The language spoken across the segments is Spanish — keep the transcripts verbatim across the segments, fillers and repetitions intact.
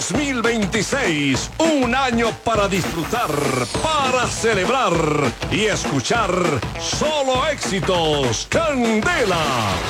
dos mil veintiséis, un año para disfrutar, para celebrar y escuchar solo éxitos. Candela.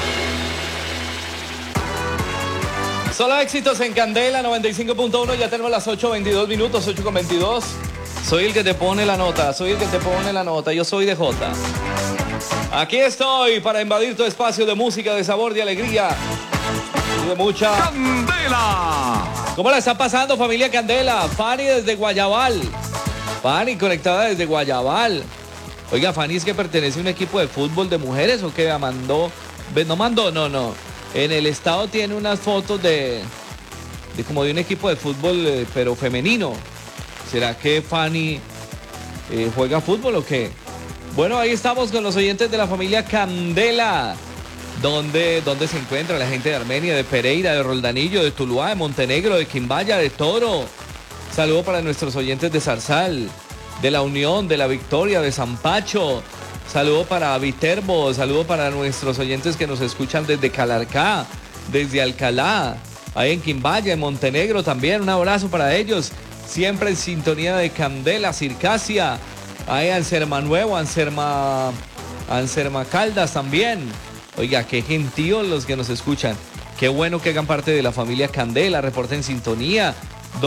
Solo éxitos en Candela noventa y cinco punto uno. Ya tenemos las ocho veintidós minutos, ocho con veintidós. Soy el que te pone la nota, soy el que te pone la nota. Yo soy de Jota. Aquí estoy para invadir tu espacio de música, de sabor, de alegría y de mucha Candela. ¿Cómo la está pasando, familia Candela? Fanny desde Guayabal. Fanny conectada desde Guayabal. Oiga, Fanny es que pertenece a un equipo de fútbol de mujeres o qué mandó. No mandó, no, no. En el estado tiene unas fotos de, de como de un equipo de fútbol, eh, pero femenino. ¿Será que Fanny eh, juega fútbol o qué? Bueno, ahí estamos con los oyentes de la familia Candela. ¿Dónde, dónde se encuentra la gente de Armenia, de Pereira, de Roldanillo, de Tuluá, de Montenegro, de Quimbaya, de Toro? Saludo para nuestros oyentes de Zarzal, de La Unión, de La Victoria, de San Pacho. Saludo para Viterbo, saludo para nuestros oyentes que nos escuchan desde Calarcá, desde Alcalá, ahí en Quimbaya, en Montenegro también. Un abrazo para ellos. Siempre en sintonía de Candela, Circasia, ahí Anserma Nuevo, Anserma, Anserma Caldas también. Oiga, qué gentíos los que nos escuchan. Qué bueno que hagan parte de la familia Candela, reporten sintonía.